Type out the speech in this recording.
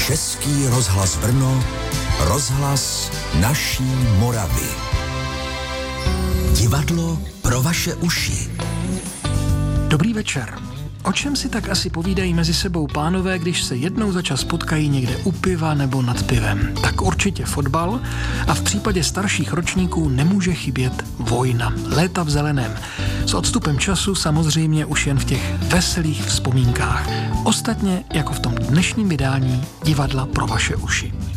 Český rozhlas Brno, rozhlas naší Moravy. Divadlo pro vaše uši. Dobrý večer. O čem si tak asi povídají mezi sebou pánové, když se jednou za čas potkají někde u piva nebo nad pivem? Tak určitě fotbal a v případě starších ročníků nemůže chybět vojna. Léta v zeleném. S odstupem času samozřejmě už jen v těch veselých vzpomínkách. Ostatně jako v tom dnešním vydání Divadla pro vaše uši.